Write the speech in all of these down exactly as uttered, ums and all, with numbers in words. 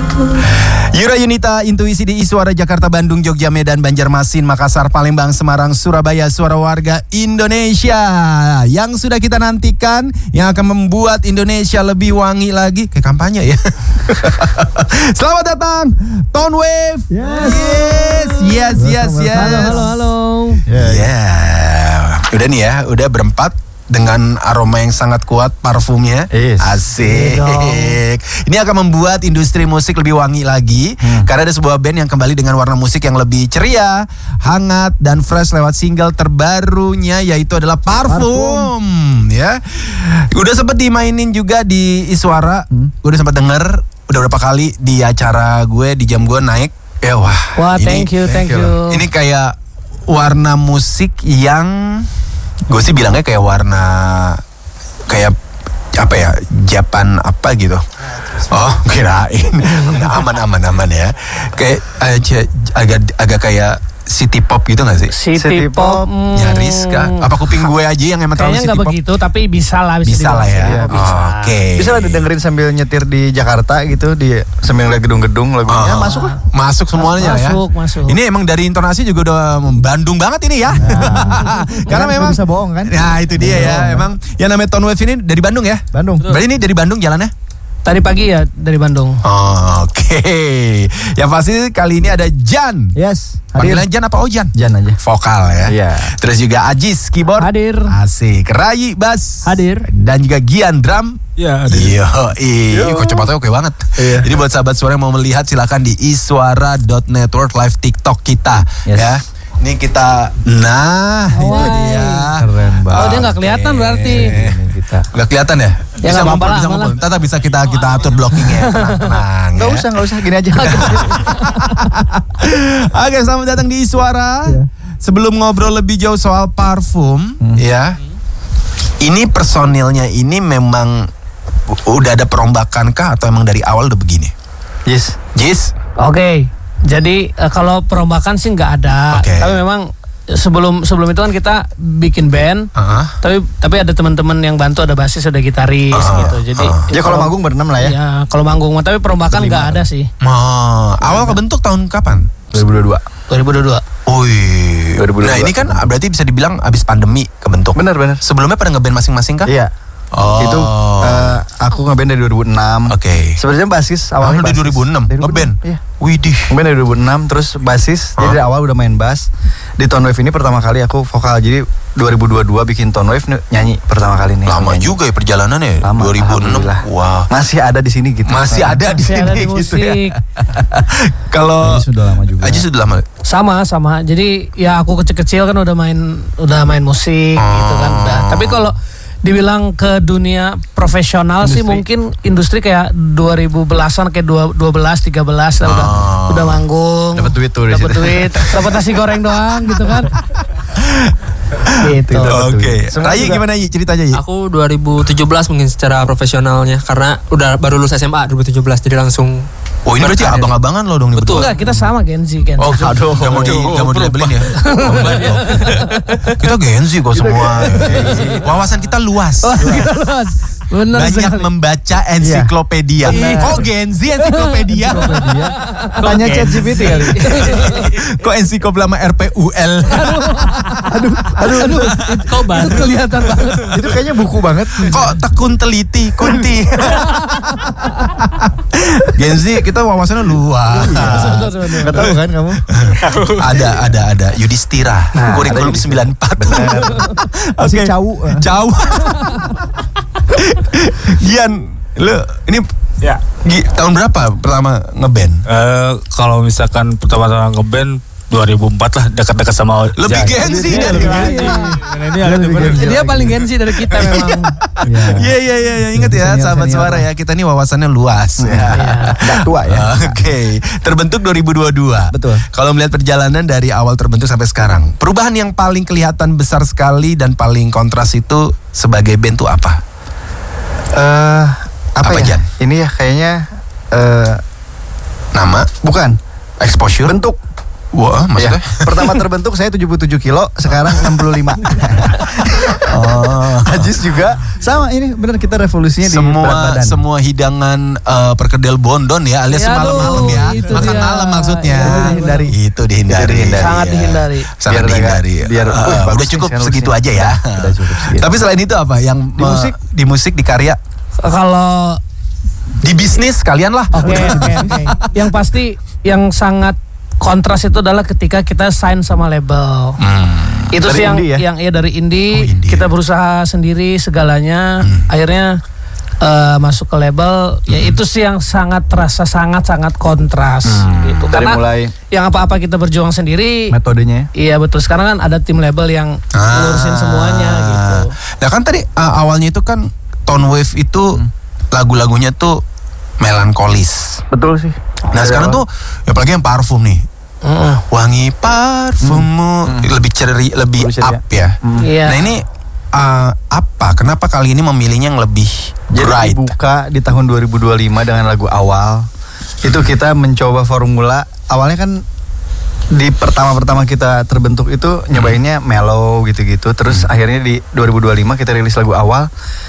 Yura Yunita, Intuisi di Iswara, Jakarta, Bandung, Jogja, Medan, Banjarmasin, Makassar, Palembang, Semarang, Surabaya. Suara warga Indonesia yang sudah kita nantikan, yang akan membuat Indonesia lebih wangi lagi. Kayak kampanye ya. Selamat datang Tone Wave. Yes. Yes, yes, yes, yes. Halo, halo, halo. Yeah, yeah. Udah nih ya, udah berempat dengan aroma yang sangat kuat parfumnya. Yes. Asik. Ini akan membuat industri musik lebih wangi lagi, hmm. karena ada sebuah band yang kembali dengan warna musik yang lebih ceria, hangat dan fresh lewat single terbarunya, yaitu adalah Parfum, Parfum. Ya. Udah sempet dimainin juga di Iswara. hmm. Udah sempet denger, udah berapa kali di acara gue, di jam gue naik. Ya wah. Wah, ini, thank you, thank you. Ini kayak warna musik yang gue sih bilangnya kayak warna kayak apa ya, Japan apa gitu. Oh, kirain aman aman aman ya. Kayak aja agak agak kayak city pop gitu gak sih? City, city pop, pop nyaris kah? Apa kuping gue aja yang emang terlalu city pop? Kayaknya gak begitu, tapi bisa lah. Bisa, bisa lah ya, ya oh, oke okay. Bisa lah dengerin sambil nyetir di Jakarta gitu, di sambil lihat gedung-gedung lagunya. Oh, masuk lah. Masuk semuanya masuk, ya Masuk, masuk. Ini emang dari intonasi juga udah membandung banget ini ya, nah, karena memang bisa bohong kan. Nah itu dia ya, bohong, emang yang namanya Tone Wave ini dari Bandung ya? Bandung. Berarti ini dari Bandung jalannya? Tadi pagi ya dari Bandung. Oh, oke. Okay. Yang pasti kali ini ada Jan. Yes. Panggilan Jan apa Ojan? Jan aja. Vokal ya. Iya. Terus juga Ajis keyboard. Hadir. Asik. Rayi bass. Hadir. Dan juga Gian drum. Iya. Iya. Iya. Kok cepatnya oke banget. Iya. Jadi buat sahabat suara yang mau melihat silakan di iswara dot network live TikTok kita. Yes. Ya. Ini kita, nah oh, ini dia. Keren banget. Oh dia nggak kelihatan berarti. Ini kita. Gak kelihatan ya? Ya Bisa nggak ngumpul, apa-apa bisa lah, ngumpul. Tata bisa kita kita atur blockingnya. Tenang, Gak ya. usah, gak usah, gini aja. Oke, selamat datang di Iswara. Ya. Sebelum ngobrol lebih jauh soal parfum, hmm. ya. Ini personilnya ini memang udah ada perombakan kah atau emang dari awal udah begini? Yes. Yes. Oke. Okay. Jadi uh, kalau perombakan sih nggak ada, okay. tapi memang sebelum sebelum itu kan kita bikin band, uh-huh. tapi tapi ada teman-teman yang bantu, ada basis, ada gitaris uh-huh. gitu. Jadi uh-huh. ya, ya kalau manggung berenam lah ya. Ya kalau manggung, tapi perombakan nggak ada sih. Oh, awal kebentuk tahun kapan? dua ribu dua puluh dua. dua ribu dua puluh dua. Wih. dua ribu dua puluh dua. Nah ini kan berarti bisa dibilang abis pandemi kebentuk. Benar benar. Sebelumnya pada ngeband masing-masing kah? Iya. Oh. Itu uh, aku ngeband dari dua ribu enam. Oke. Okay. Sebenarnya basis awalnya dari dua ribu enam ngeband. Iya. Widih. Ngeband dari dua ribu enam terus basis. Huh? Jadi dari awal udah main bass. Di Tone Wave ini pertama kali aku vokal. Jadi dua ribu dua puluh dua bikin Tone Wave nyanyi pertama kali nih. Lama nyanyi. juga ya perjalanannya. Lama, dua ribu enam. Wow. Masih ada di sini gitu. Masih ada di Masih sini ada di gitu musik. ya. Kalau Aji sudah lama juga. Aji sudah lama. Sama sama. Jadi ya aku kecil-kecil kan udah main udah main musik oh. gitu kan. Udah. Tapi kalau dibilang ke dunia profesional industri. Sih mungkin industri kayak dua ribu belasan kayak dua belas tiga belas oh. udah udah manggung, dapat duit tuh, dapat duit, dapat nasi goreng doang gitu kan. Gitu. Oke. Okay. Rayi gimana Yi? Cerita aja Yi. Aku dua ribu tujuh belas mungkin secara profesionalnya karena udah baru lulus S M A dua ribu tujuh belas jadi langsung. Oh ini berarti abang-abangan lo dong nih. Betul. Enggak, kita sama Gen Z, Gen Z. Oh, aduh, gak mau di, gak mau dilabelin ya. Kita Gen Z kok semua. Wawasan kita luas. Kita luas. Benar banyak sekali. Membaca ensiklopedia. Iya. Kok Gen Z ensiklopedia? Tanya ChatGPT kali. Kok ensiklopedama R P U L? Aduh, aduh, aduh. Kok baru kelihatan banget. Itu kayaknya buku banget. Kok tekun teliti, kunti. Gen Z kita wawasannya luas. Gak tahu kan kamu? Ada, ada, ada. Yudhistira. Nah, kurikulum sembilan puluh empat. Masih cau. Cau. Gian, lu ini ya. Tahun berapa pertama ngeband? Uh, kalau misalkan pertama-tama ngeband dua ribu empat lah, dekat-dekat sama lebih Gen Z dari dia paling Gen Z dari kita memang. Iya iya iya ya. Ingat ya sahabat suara ya, kita nih wawasannya luas ya. Gak tua ya. Oke, okay. Terbentuk dua ribu dua puluh dua. Betul. Kalau melihat perjalanan dari awal terbentuk sampai sekarang, perubahan yang paling kelihatan besar sekali dan paling kontras itu sebagai band tuh apa? Uh, apa, apa ya? Jan? Ini ya kayaknya uh, nama? Bukan. Exposure? Bentuk. Wah, maksudnya? Ya, pertama terbentuk saya tujuh puluh tujuh kilo, sekarang enam puluh lima. Oh. Ajis juga sama, ini benar kita revolusinya di berat Semua badan. semua hidangan uh, perkedel Bondon ya, alias Ya, malam-malam aduh, ya. itu Makan dia. malam maksudnya. Itu dihindari. Itu dihindari. Itu dihindari. Sangat ya. dihindari. Sangat Biar dihindari. agak- biar- Uh, uh, bagus udah nih cukup solusinya. segitu aja ya. Udah, udah cukup segitu. Tapi selain itu apa yang Di me- musik? di musik di karya, Kalau di bisnis kalian lah. Oke, oke, oke. Yang pasti yang sangat kontras itu adalah ketika kita sign sama label. Hmm. Itu Dari sih yang indie ya? yang ya dari indie, Oh, indie. kita berusaha sendiri segalanya. Akhirnya eh, masuk ke label, ya itu sih yang sangat terasa sangat-sangat kontras gitu. Dari Karena mulai yang apa-apa kita berjuang sendiri. metodenya. Iya betul, sekarang kan ada tim label yang ngurusin semuanya gitu. Nah kan tadi uh, awalnya itu kan Tone Wave itu lagu-lagunya tuh melankolis. Betul sih. Nah sekarang tuh ya apalagi yang parfum nih. Mm-mm. Wangi parfummu lebih ceri, lebih Lebih ceria. up ya. Iya. Nah ini uh, apa? Kenapa kali ini memilihnya yang lebih Jadi bright? dibuka di tahun dua ribu dua puluh lima dengan lagu awal. Itu kita mencoba formula. Awalnya kan di pertama-pertama kita terbentuk itu nyobainnya mellow gitu-gitu. Terus akhirnya di dua ribu dua puluh lima kita rilis lagu awal.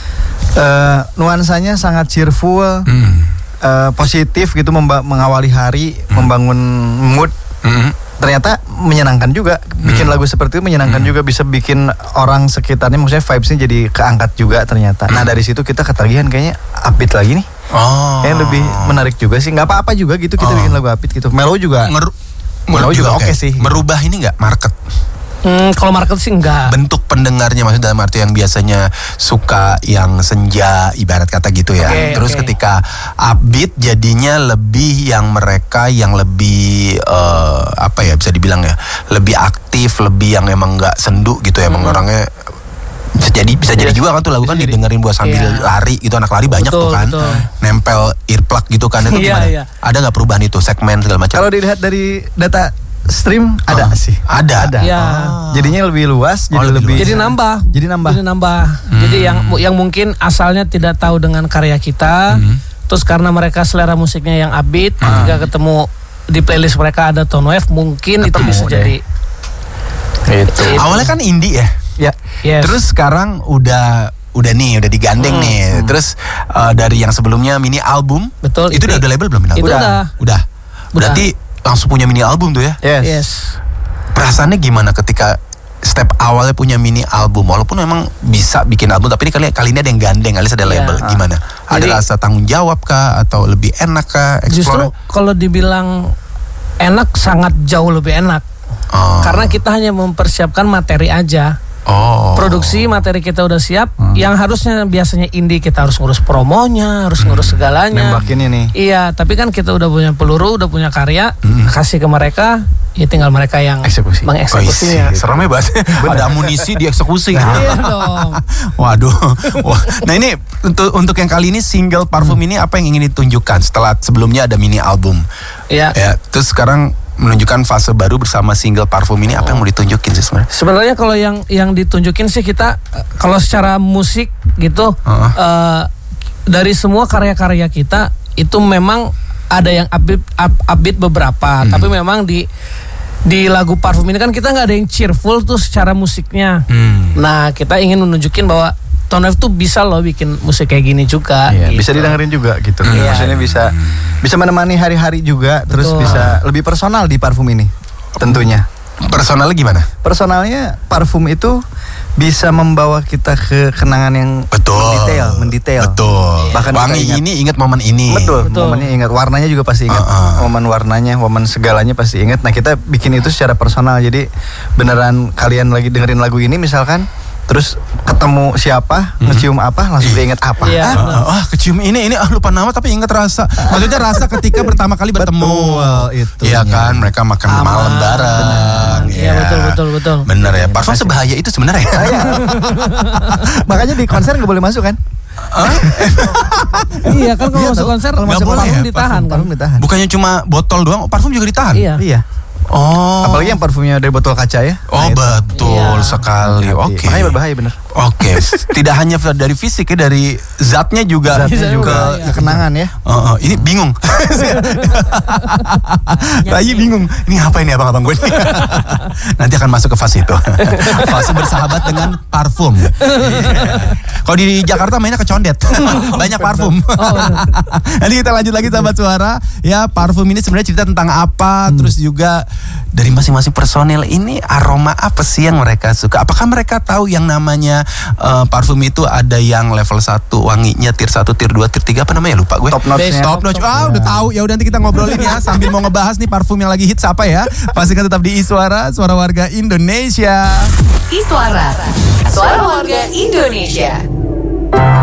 Eh, nuansanya sangat cheerful, Hmm. eh, positif gitu, memba- mengawali hari, membangun mood. Hmm. Ternyata menyenangkan juga. Bikin lagu seperti itu menyenangkan juga, bisa bikin orang sekitarnya, maksudnya vibesnya jadi keangkat juga ternyata. Nah dari situ kita ketagihan kayaknya upbeat lagi nih. Oh. Kayaknya lebih menarik juga sih. Nggak apa-apa juga gitu kita Oh. bikin lagu upbeat gitu. Mellow juga. Ngeru- Mellow menurut juga juga oke sih. Merubah ini nggak market? Hmm, kalau market sih enggak. Bentuk pendengarnya maksudnya dalam arti yang biasanya suka yang senja ibarat kata gitu ya. Oke, Terus oke. ketika upbeat jadinya lebih yang mereka yang lebih eh, apa ya bisa dibilang ya, lebih aktif, lebih yang emang nggak sendu gitu ya, emang orangnya bisa jadi bisa jadi Iya, juga kan tuh lagu kan bisa jadi. didengerin buat sambil Iya. lari gitu, anak lari banyak Betul, tuh kan. betul. Nempel earplug gitu kan itu Iya, gimana? iya. Ada nggak perubahan itu segmen segala macam? Kalau dilihat dari data stream ada Ah, sih. ada. Ada. Iya. Jadinya lebih luas, Oh, jadi lebih lebih. luas. Jadi nambah. Jadi nambah. Jadi nambah. Jadi yang yang mungkin asalnya tidak tahu dengan karya kita, terus karena mereka selera musiknya yang upbeat, ketika ketemu di playlist mereka ada Tone Wave, mungkin itu Ketemu bisa deh. jadi. Itu. Gitu. Awalnya kan indie ya. Ya. Yes. Terus sekarang udah udah nih, udah digandeng Hmm. nih. Terus uh, dari yang sebelumnya mini album, Betul, itu itu- udah ada label belum? Mini album? itu udah. Udah. Berarti langsung punya mini album tuh ya. Yes. Yes. Perasaannya gimana ketika step awalnya punya mini album? Walaupun memang bisa bikin album, tapi ini kali kali ini ada yang gandeng, alias ada Iya. label. Gimana? Ada Jadi- rasa tanggung jawab kah atau lebih enak kah? Justru Explore? kalau dibilang enak, sangat jauh lebih enak. Oh. Karena kita hanya mempersiapkan materi aja. Oh. Produksi materi kita udah siap. Yang harusnya biasanya indie kita harus ngurus promonya, harus ngurus segalanya. Nembakin ini. Iya, tapi kan kita udah punya peluru, udah punya karya, kasih ke mereka, ya tinggal mereka yang Eksekusi. Oh, mengeksekusinya. isi. Seremnya bahas ada amunisi dieksekusi gitu. Iya dong. Waduh. Wah. Nah ini untuk untuk yang kali ini single parfum ini apa yang ingin ditunjukkan setelah sebelumnya ada mini album? Iya. Ya, terus sekarang menunjukkan fase baru bersama single parfum ini apa yang mau ditunjukin sih sebenarnya? Sebenarnya kalau yang yang ditunjukin sih kita eh, kalau secara musik gitu Heeh. eh, dari semua karya-karya kita itu memang ada yang upbeat, up- upbeat beberapa, Hmm. tapi memang di di lagu parfum ini kan kita nggak ada yang cheerful tuh secara musiknya. Hmm. Nah kita ingin menunjukin bahwa Tone Wave tuh bisa loh bikin musik kayak gini juga. Iya, gitu. bisa didengerin juga gitu. Iya. Maksudnya bisa bisa menemani hari-hari juga, terus Betul. bisa lebih personal di parfum ini. Tentunya. Personalnya gimana? Personalnya parfum itu bisa membawa kita ke kenangan yang Betul. mendetail, mendetail. Betul. Bahkan kita Wangi ingat. ini ingat momen ini. Betul, Betul. momennya ingat, warnanya juga pasti ingat. Uh-uh. Momen warnanya, momen segalanya pasti ingat. Nah, kita bikin itu secara personal. Jadi beneran kalian lagi dengerin lagu ini misalkan, terus ketemu siapa, ngecium apa, langsung keinget apa. Iya. Ah, Ah, ah, kecium ini ini ah lupa nama tapi ingat rasa. Maksudnya rasa ketika pertama kali bertemu. Betul, itu. Iya kan, mereka makan Aman, malam bareng. Iya, betul, betul, betul. Bener ya. Parfum sebahaya itu sebenarnya. Makanya di konser nggak boleh masuk kan? Iya kan kalau Iya, masuk tahu. konser Kalau masuk parfum boleh ya, ditahan kan. Parfum ditahan. Bukannya cuma botol doang, parfum juga ditahan. Iya. Iya. Oh. Apalagi yang parfumnya dari botol kaca ya. Oh Nah, itu. betul Iya. sekali. Hati-hati. Oke. Makanya berbahaya bener. Oke. Tidak hanya dari fisik ya, dari zatnya juga. Zatnya Bisa juga juga, ke kenangan ya. Oh, oh, ini bingung. Bayi bingung, ini apa ini abang-abang gue ini? Nanti akan masuk ke fase itu. Fase bersahabat dengan parfum. Kalau di Jakarta mainnya kecondet. Banyak parfum. Nanti kita lanjut lagi sahabat suara. Ya, parfum ini sebenarnya cerita tentang apa? Hmm. Terus juga dari masing-masing personil ini aroma apa sih yang mereka suka? Apakah mereka tahu yang namanya uh, parfum itu ada yang level satu wanginya, tier satu, tier dua, tier tiga, apa namanya lupa gue. Top notch-nya. Top notch. Ah, udah tahu. Ya udah nanti kita ngobrolin ya sambil mau ngebahas nih parfum yang lagi hits apa ya. Pastikan tetap di Iswara, Suara Warga Indonesia. Iswara, Suara Warga Indonesia.